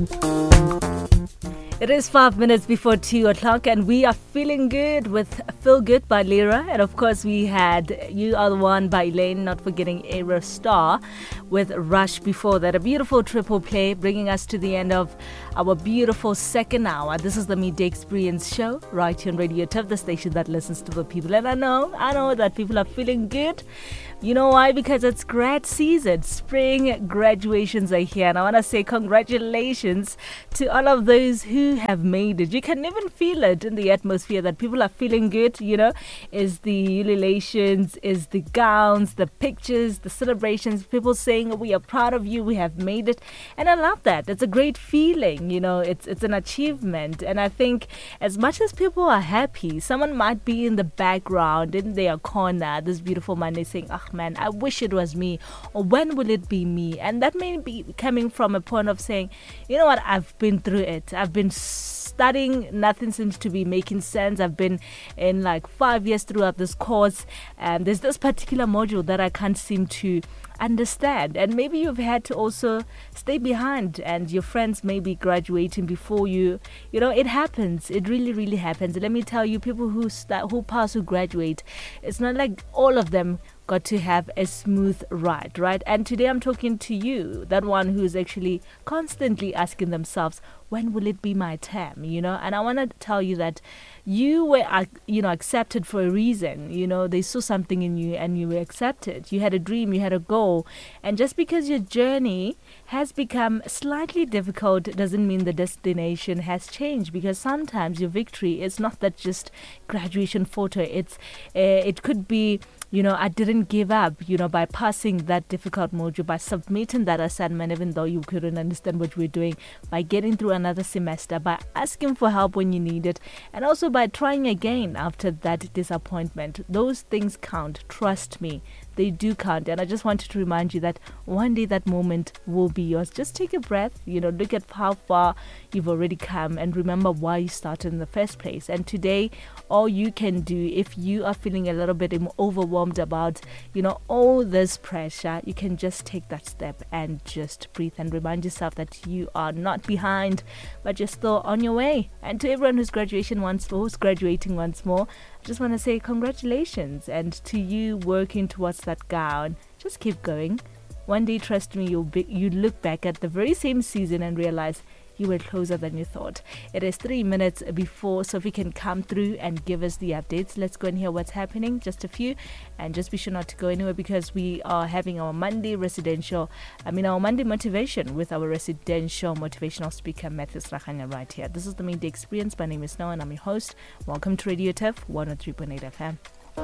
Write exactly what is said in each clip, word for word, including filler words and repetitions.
It is five minutes before two o'clock and we are feeling good with Feel Good by Lyra. And of course we had You Are the One by Elaine, not forgetting Aero Star with Rush before that. A beautiful triple play bringing us to the end of our beautiful second hour. This is the Midday Experience show right here on Radio T U F, the station that listens to the people. And I know, I know that people are feeling good. You know why? Because it's grad season. Spring graduations are here. And I want to say congratulations to all of those who have made it. You can even feel it in the atmosphere that people are feeling good, you know. Is the ululations, is the gowns, the pictures, the celebrations. People saying, we are proud of you, we have made it. And I love that. It's a great feeling, you know. It's, it's an achievement. And I think as much as people are happy, someone might be in the background, in their corner, this beautiful man is saying, ah, man, I wish it was me, or when will it be me? And that may be coming from a point of saying, you know what, I've been through it. I've been studying, nothing seems to be making sense. I've been in like five years throughout this course, and there's this particular module that I can't seem to understand. And maybe you've had to also stay behind and your friends may be graduating before you. You know, it happens. It really, really happens. Let me tell you, people who start, who pass, who graduate, it's not like all of them got to have a smooth ride, right? And today I'm talking to you, that one who's actually constantly asking themselves, when will it be my term, you know? And I want to tell you that you were, you know, accepted for a reason. You know, they saw something in you and you were accepted. You had a dream, you had a goal. And just because your journey has become slightly difficult doesn't mean the destination has changed, because sometimes your victory is not that just graduation photo. It's, uh, it could be, you know, I didn't give up, you know, by passing that difficult module, by submitting that assignment, even though you couldn't understand what you were doing, by getting through another semester, by asking for help when you need it, and also by trying again after that disappointment. Those things count. Trust me. They do count. And I just wanted to remind you that one day that moment will be yours. Just take a breath, you know, look at how far you've already come and remember why you started in the first place. And today, all you can do, if you are feeling a little bit overwhelmed about, you know, all this pressure, you can just take that step and just breathe and remind yourself that you are not behind, but you're still on your way. And to everyone who's graduation once more, who's graduating once more, I just want to say congratulations. And to you working towards that gown, just keep going. One day, trust me, you'll be, you look back at the very same season and realize you were closer than you thought. It is three minutes before Sophie can come through and give us the updates. Let's go and hear what's happening, just a few, and just be sure not to go anywhere, because we are having our Monday residential, I mean our Monday motivation with our residential motivational speaker, Matthew Srachanya, right here. This is the Midday Experience. My name is Noah and I'm your host. Welcome to Radio T U F one oh three point eight F M.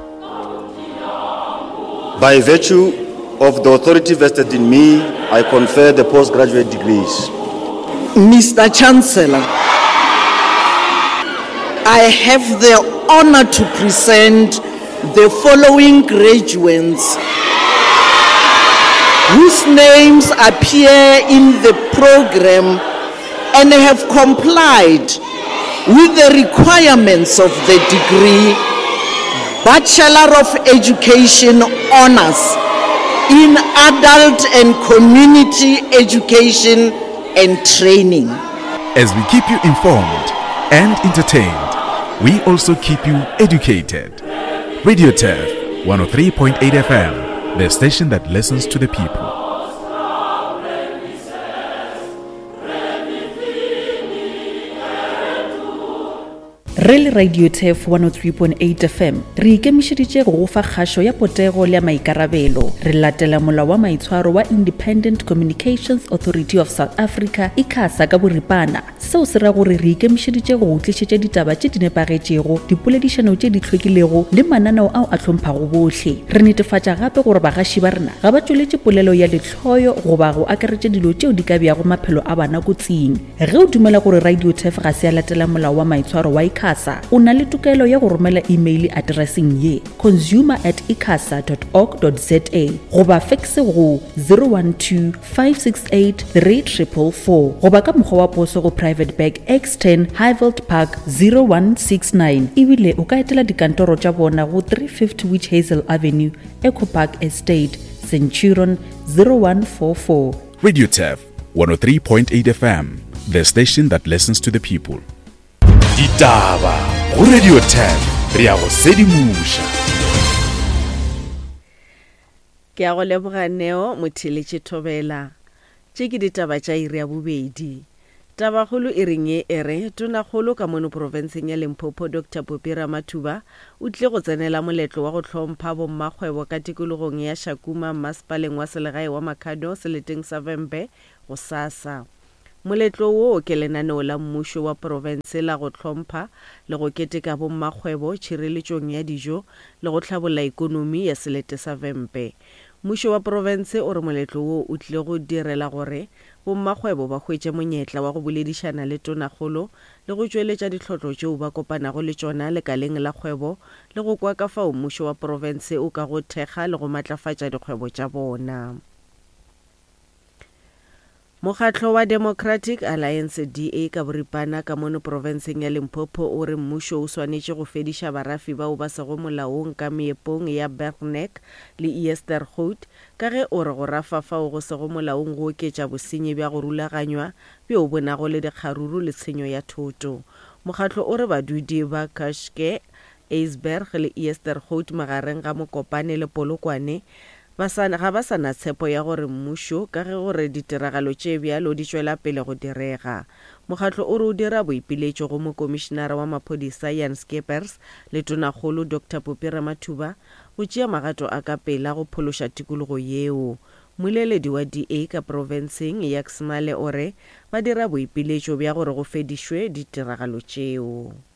By virtue of the authority vested in me, I confer the postgraduate degrees. Mister Chancellor, I have the honor to present the following graduates whose names appear in the program and have complied with the requirements of the degree Bachelor of Education Honors in Adult and Community Education and Training. As we keep you informed and entertained, we also keep you educated. Radio T U F one oh three point eight F M, the station that listens to the people. Re Radio T U F one oh three point eight F M re ikemišeditše go fa kgašo ya potego le maikarabelo. Re latela molao wa maitshwaro wa Independent Communications Authority of South Africa, ICASA ka boripana. Seo se ra gore re ikemišeditše go tlišetša ditaba tše di nepagetšego, dipoledišano tše di hlwekilego le mananeo ao a hlomphang bohle. Re netefatša gape gore bagaši ba rena ga ba tšweletše polelo ya letlhoyo goba go akaretša dilo tšeo di ka beago maphelo a bana kotsing. Ge o dumela gore Radio T U F ga se a latela molao wa maitshwaro wa ICASA, o na le tokelo ya go romela email addressing ye consumer at icasa dot org dot za goba faxe go zero one two five six eight three four four four goba ka mokgwa wa poso go Private Bag X ten Highveld Park zero one six nine. Ebile o ka etela dikantoro tša bona go three fifty Witch Hazel Avenue, Echo Park Estate, Centurion zero one four four. Radio T U F one oh three point eight F M, the station that listens to the people. Ditaba go Radio ten re ya go sedimusha. Ke a go leboga Neo Motheletše Thobela. Tše ke ditaba tša iri ya bobedi. Tabakgolo e reng e ere tonakgolo ka mono provinseng ya Limpopo Doctor Phophi Ramathuba o tle go tsenela moletlo wa go tlhompha bommakgwebo ka tikologong ya Shakuma masepaleng wa selegae wa Makhado seleteng sa Vembe go sasa. Moletlo wo ke lenaneo la mmušo wa province la go tlhompha le go keteka bommakgwebo tšhireletšong ya dijo le go tlhabolla ikonomi ya selete sa Vembe. Mmušo wa province o re moletlo wo o tle go direla gore bommakgwebo ba hwetše monyetla wa go boledišana le tonakgolo le go tšweletša ditlhotlo tšeo ba kopanago le tšona lekaleng la kgwebo le go kwa ka fao mmušo wa province o ka go thekga le go matlafatša dikgwebo tša bona. Mokgatlo wa Democratic Alliance D A ka boripana ka mono provinseng ya Limpopo o re mmušo o swanetše go fediša barafi bao ba sego molaong ka meepong ya Bergneck le Easterhout ka ge o re go rafa fao go sego molaong go oketša bosenyi bja go rulaganywa bjo o bonago le dikgaruru le tshenyo ya thoto. Mokgatlo o re badudi ba Kashke, Eisberg le Easterhout magareng ga Mokopane le Polokwane Basana ga ba sana tshepo ya gore mmušo ka ge gore ditiragalo tše bjalo di tšwela pele go direga. Mokgatlo o re o dira boipiletšo go mokomišenara wa maphodisa Jan Skeepers le tonakgolo Doctor Phophi Ramathuba go tšea magato a ka pela go phološa tikologo yeo. Moleledi wa D A ka provinseng Yaxmale o re ba dira boipiletšo bja gore go fedišwe ditiragalo tšeo.